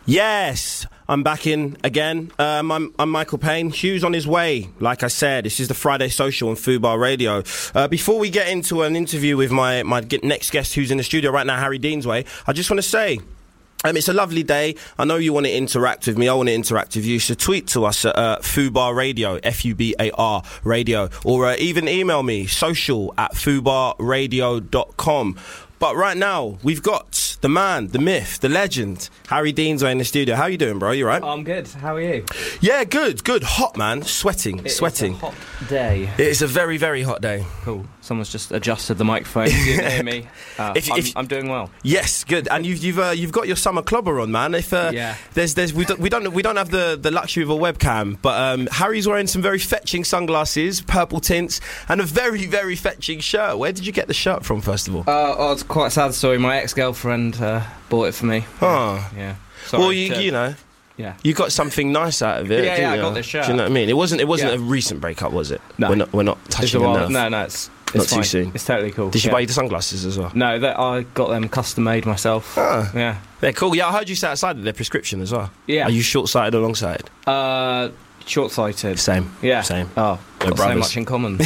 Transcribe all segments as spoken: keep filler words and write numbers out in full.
Yes, I'm back in again. Um, I'm, I'm Michael Payne. Hugh's on his way. Like I said, this is the Friday Social on Fubar Radio. Uh, before we get into an interview with my, my next guest who's in the studio right now, Harry Deansway, I just want to say, Um, it's a lovely day. I know you want to interact with me. I want to interact with you. So tweet to us at uh, Fubar Radio, F U B A R Radio, or uh, even email me, social at fubar radio dot com. But right now, we've got the man, the myth, the legend, Harry Deansway in the studio. How you doing, bro? You right? I'm good. How are you? Yeah, good, good. Hot, man. Sweating, it sweating. It's a hot day. It is a very, very hot day. Cool. Someone's just adjusted the microphone. You can hear me. Uh, if, I'm, if, I'm doing well. Yes, good. And you've you've uh, you've got your summer clobber on, man. If uh, yeah. there's there's we don't we don't we don't have the, the luxury of a webcam, but um, Harry's wearing some very fetching sunglasses, purple tints, and a very very fetching shirt. Where did you get the shirt from, first of all? Uh, oh, it's quite a sad story. My ex-girlfriend uh, bought it for me. Oh, yeah. Sorry well, you to, you know. Yeah. You got something nice out of it. Yeah, didn't yeah, I you? got this shirt. Do you know what I mean? It wasn't it wasn't yeah. a recent breakup, was it? No. We're not we're not touching on enough. No, no, it's, it's not fine. too soon. It's totally cool. Did you yeah. buy the sunglasses as well? No, that I got them custom made myself. Ah. Yeah. They're cool. Yeah, I heard you say outside that they're prescription as well. Yeah. Are you short-sighted or long-sighted? Uh, short-sighted. Same. Yeah. Same. Oh, We're got brothers. so much in common.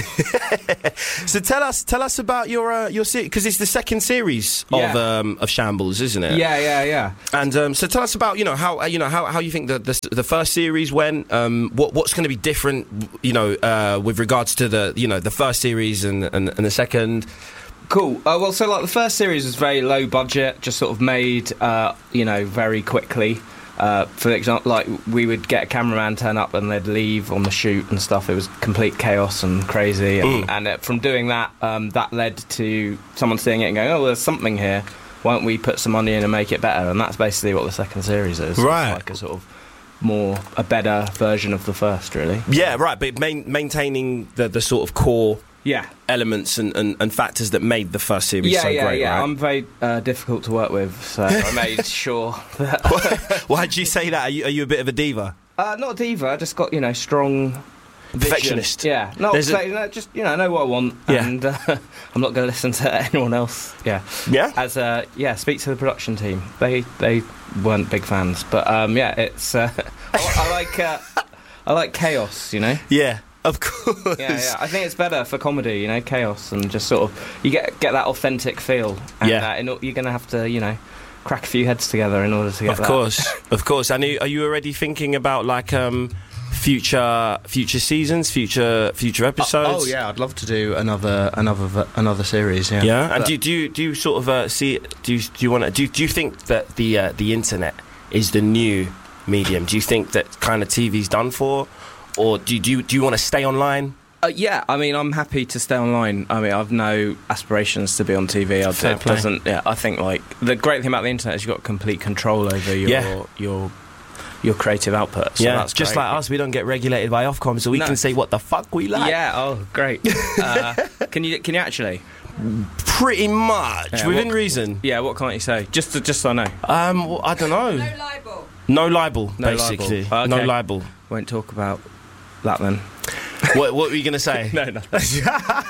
So tell us, tell us about your uh, your series, because it's the second series Yeah. of um, of Shambles, isn't it? yeah, yeah, yeah. And um, so tell us about you know how uh, you know how, how you think the, the the first series went. Um, what what's going to be different, you know, uh, with regards to the you know the first series and and, and the second. Cool. Uh, well, so like the first series was very low budget, just sort of made, uh, you know, very quickly. Uh, for example, like we would get a cameraman turn up and they'd leave on the shoot and stuff. It was complete chaos and crazy. And, Mm. and uh, from doing that, um, that led to someone seeing it and going, "Oh, there's something here. Why don't we put some money in and make it better?" And that's basically what the second series is. Right. It's like a sort of more a better version of the first, really. Yeah, right. But main, maintaining the the sort of core. Yeah. Elements and, and, and factors that made the first series yeah, so yeah, great, yeah. right? I'm very uh, difficult to work with, so I made sure that. Why did you say that? Are you, are you a bit of a diva? Uh, not a diva. I just got you know strong. Vision. Perfectionist. Yeah. No, There's so, a- you know, just you know, I know what I want, Yeah. and uh, I'm not going to listen to anyone else. Yeah. Yeah. As uh, yeah, speak to the production team. They they weren't big fans, but um, yeah, it's uh, I, I like uh, I like chaos. You know. Yeah. Of course. Yeah, yeah. I think it's better for comedy, you know, chaos and just sort of you get get that authentic feel. And, Yeah. Uh, in, you're going to have to, you know, crack a few heads together in order to get Of that. course, of course. And are you already thinking about like um, future future seasons, future future episodes? Oh yeah, I'd love to do another another v- another series. Yeah. Yeah. And But- do, do you do you sort of uh, see? Do you do you want to? Do, do you think that the uh, the internet is the new medium? Do you think that kind of T V's done for, or do you, do you, do you want to stay online? Uh, yeah, I mean, I'm happy to stay online. I mean, I've no aspirations to be on T V. I'd Fair it play. doesn't. Yeah, I think like the great thing about the internet is you've got complete control over your Yeah. your your creative output. So yeah, that's just great. like us, we don't get regulated by Ofcom, so we No. can say what the fuck we like. Yeah. Oh, great. uh, can you can you actually? Pretty much Yeah, within what- reason. Yeah. What can't you say? Just to, just so I know. Um, well, I don't know. No libel. No libel, No basically. libel. No Okay. libel. Won't talk about that then. what, what were you going to say? No, nothing.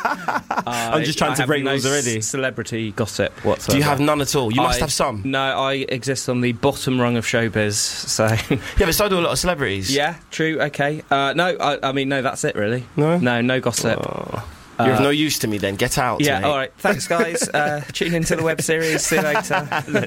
I'm just trying I to have break no rules already. c- Celebrity gossip whatsoever. Do you have none at all? You must I- have some. No, I exist on the bottom rung of showbiz. So Yeah, but so do a lot of celebrities. yeah, true. Okay. Uh, no, I, I mean no. That's it, really. No? No, no gossip. Oh. You're of Uh, no use to me then. Get out. Yeah. mate. All right. Thanks, guys. Uh, tune into the web series. See you later.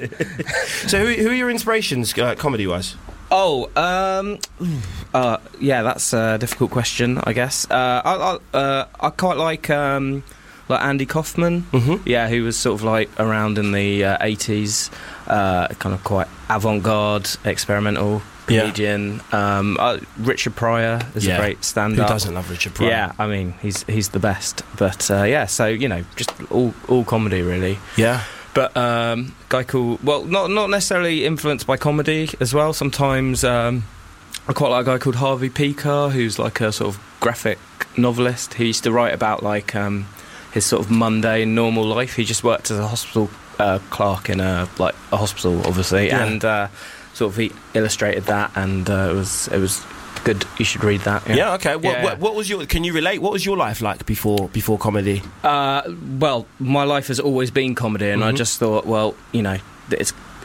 So, who, who are your inspirations, uh, comedy-wise? Oh, um, uh, yeah, that's a difficult question, I guess. Uh, I, I, uh, I quite like um, like Andy Kaufman. Mm-hmm. Yeah, who was sort of like around in the uh, eighties, uh, kind of quite avant-garde, experimental Yeah. comedian. Um, uh, Richard Pryor is Yeah. a great stand-up. Who doesn't love Richard Pryor? Yeah, I mean he's he's the best. But uh, yeah, so you know, just all all comedy really. Yeah. But um, guy called well, not not necessarily influenced by comedy as well. Sometimes um, I quite like a guy called Harvey Pekar, who's like a sort of graphic novelist. He used to write about like um, his sort of mundane, normal life. He just worked as a hospital uh, clerk in a like a hospital, obviously, Yeah. and uh, sort of he illustrated that, and uh, it was it was good. You should read that. Yeah. okay. What, Yeah, what, yeah. what was your? Can you relate? What was your life like before before comedy? Uh, well, my life has always been comedy, and I Mhm. just thought, well, you know, it's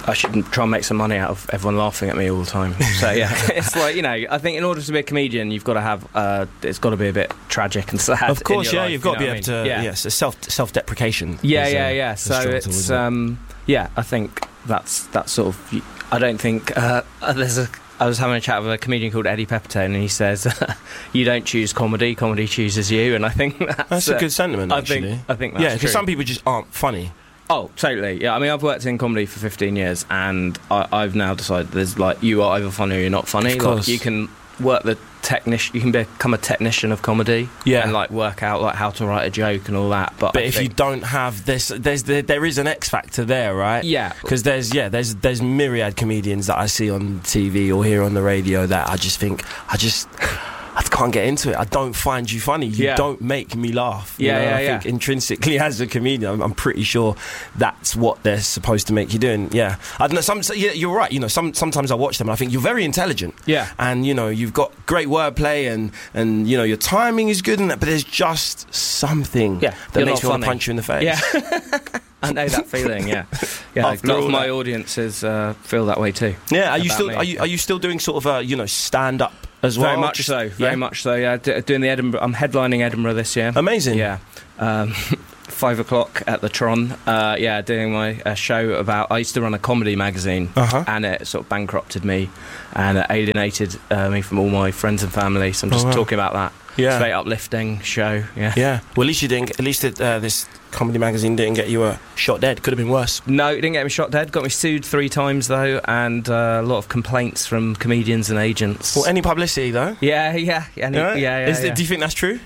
I should try and make some money out of everyone laughing at me all the time. So yeah, it's like, you know, I think in order to be a comedian, you've got to have, uh, it's got to be a bit tragic and sad. Of course, in your yeah, life, you've got to you be know able to, I mean? yeah. yes, a self self deprecation. Yeah, is, yeah, uh, yeah. is So strong it's, towards it. um, yeah, I think that's that sort of. I don't think uh, there's a. I was having a chat with a comedian called Eddie Pepitone, and he says, "You don't choose comedy; comedy chooses you." And I think that's, that's a uh, good sentiment. I Actually, think I think that's yeah, true. because some people just aren't funny. Oh, totally. Yeah, I mean, I've worked in comedy for fifteen years, and I, I've now decided there's like you are either funny or you're not funny. Of course. Like, you can work the technician, you can become a technician of comedy, Yeah. and like work out like how to write a joke and all that. But, But I if you think, don't have this, there's there, there is an X factor there, right? yeah, Because there's yeah there's there's myriad comedians that I see on T V or hear on the radio that I just think I just I can't get into it. I don't find you funny. You Yeah. don't make me laugh. You Yeah, know? yeah, I yeah. think intrinsically as a comedian, I'm, I'm pretty sure that's what they're supposed to make you do. And yeah, I don't know. Some so, yeah, you're right. You know, some sometimes I watch them and I think you're very intelligent. yeah. And you know you've got great wordplay and and you know your timing is good and that, but there's just something Yeah, that you're makes not me want to funny. punch you in the face. Yeah. I know that feeling. Yeah, yeah. After A lot all of my that. audiences uh, feel that way too. Yeah, are you About still me. are you are you still doing sort of a you know stand up as well? Very much Just- so. Very yeah? much so. Yeah, D- doing the Edinburgh. I'm headlining Edinburgh this year. Amazing. Yeah. Um, five o'clock at the Tron. Uh, yeah, doing my uh, show about. I used to run a comedy magazine, Uh-huh. and it sort of bankrupted me and it alienated uh, me from all my friends and family. So I'm just Oh, wow. talking about that. Yeah. It's a very uplifting show. Yeah. Yeah. Well, at least you didn't. At least it, uh, this comedy magazine didn't get you uh, shot dead. Could have been worse. No, it didn't get me shot dead. Got me sued three times though, and uh, a lot of complaints from comedians and agents. Well, any publicity though. yeah, yeah, yeah, any- Yeah. yeah, yeah. Is yeah. it- do you think that's true?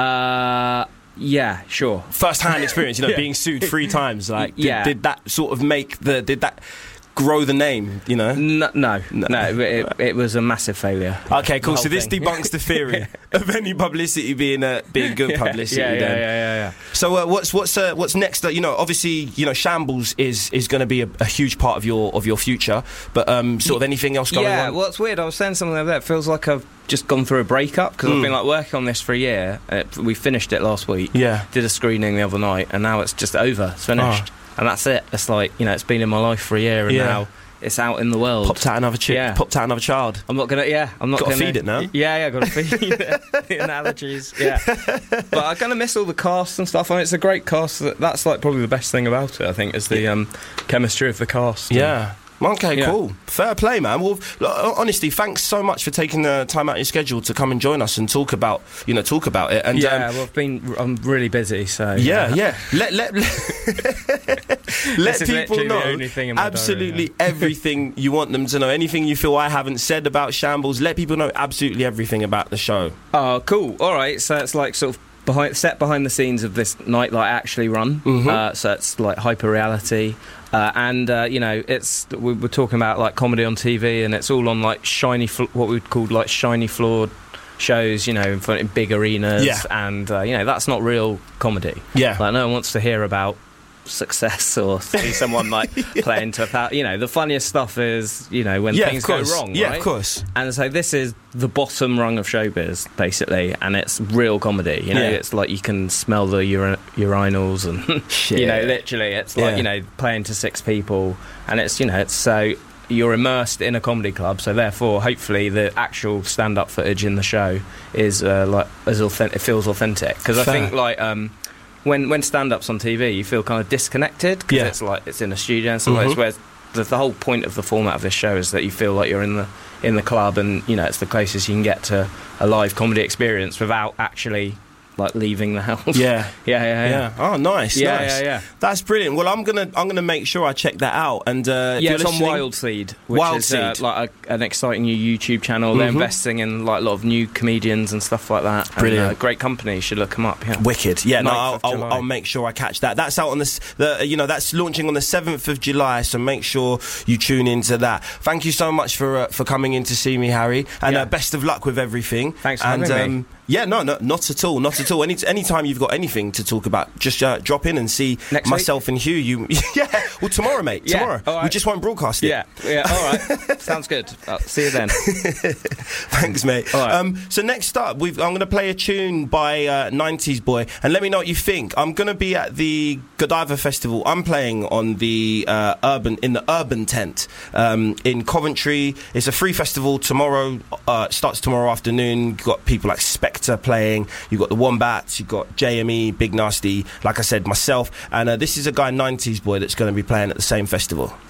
Uh, yeah, sure. First-hand experience. You know, Yeah. being sued three times. Like, did, Yeah. did that sort of make the? Did that grow the name? You know. No, no, No. no, it, it was a massive failure. Okay, cool. The So whole this thing. debunks the theory of any publicity being uh, being good Yeah, publicity. Yeah, yeah, then. yeah, yeah, yeah. So uh, what's what's uh, what's next? Uh, you know, obviously, you know, Shambles is is going to be a, a huge part of your of your future. But um, sort of anything else going Yeah, on? well, it's weird. I was saying something like that. It feels like I've just gone through a breakup because Mm. I've been like working on this for a year. Uh, we finished it last week. Yeah. Did a screening the other night, and now it's just over. It's finished, and that's it. It's like, you know, it's been in my life for a year, and Yeah. now it's out in the world. Popped out another chick. Yeah. Popped out another child. I'm not gonna. Yeah, I'm not Gotta gonna feed it now. Yeah, yeah, gotta feed it. The analogies. Yeah, but I'm gonna miss all the cast and stuff. I mean, it's a great cast. That- That's like probably the best thing about it. I think is the um, chemistry of the cast. and- Yeah. Okay, Yeah. cool. Fair play, man. Well, look, honestly, thanks so much for taking the time out of your schedule to come and join us and talk about, you know, talk about it. And yeah. um, Well, I've been. I'm really busy, so yeah, yeah. Let let let, let This is people literally know the only thing in my absolutely diary, everything you want them to know. Anything you feel I haven't said about Shambles, let people know absolutely everything about the show. Oh, cool. All right. So it's like sort of behind set behind the scenes of this night that I actually run. Mhm. Uh, so it's like hyper reality. Uh, and uh, you know, it's we were talking about like comedy on T V, and it's all on like shiny, fl- what we'd call like shiny floored shows. You know, in front in big arenas, Yeah. and uh, you know that's not real comedy. Yeah. Like no one wants to hear about success or see someone like playing to a thou- you know the funniest stuff is you know when yeah, things of go course. wrong. Yeah, right? of course. And so this is the bottom rung of showbiz, basically, and it's real comedy. You know, Yeah. it's like you can smell the uri- urinals, and Shit. you know, literally, it's like Yeah. you know, playing to six people, and it's you know, it's so you're immersed in a comedy club. So therefore, hopefully, the actual stand-up footage in the show is uh, like as authentic. It feels authentic because I Fair. think like. Um, When when stand-up's on T V, you feel kind of disconnected because Yeah. it's like it's in a studio and stuff like Mhm. this. Whereas the, the whole point of the format of this show is that you feel like you're in the in the club, and you know it's the closest you can get to a live comedy experience without actually like leaving the house. Yeah. yeah, yeah, yeah. Yeah. Oh, nice. Yeah, nice. yeah, yeah. That's brilliant. Well, I'm gonna I'm gonna make sure I check that out. And uh, if Yeah, you're it's on listening- Wild Seed, which Wild is uh, Seed. like a, an exciting new YouTube channel. They're Mhm. investing in like a lot of new comedians and stuff like that. Brilliant. And, uh, great company. You should look them up. Yeah. Wicked, yeah. No, ninth I'll, of I'll, July. I'll make sure I catch that. That's out on the, s- the, you know, that's launching on the seventh of July. So make sure you tune into that. Thank you so much for uh, for coming in to see me, Harry, and Yeah. uh, best of luck with everything. Thanks for and, having me. um, Yeah, no, no, not at all, not at all. Any anytime you've got anything to talk about, just uh, drop in and see Next myself week? and Hugh. You, yeah, well, tomorrow, mate, Yeah, tomorrow. all right. We just won't broadcast it. Yeah, yeah, all right. Sounds good. I'll see you then. Thanks, mate. All right. Um, so next up, we've, I'm going to play a tune by uh, nineties Boy, and let me know what you think. I'm going to be at the Godiva Festival. I'm playing on the uh, urban in the Urban Tent um, in Coventry. It's a free festival tomorrow. Uh, starts tomorrow afternoon. You've got people like Spectre playing. You've got the Wombats. You've got J M E, Big Nasty. Like I said, myself, and uh, this is a guy, nineties Boy, that's going to be playing at the same festival.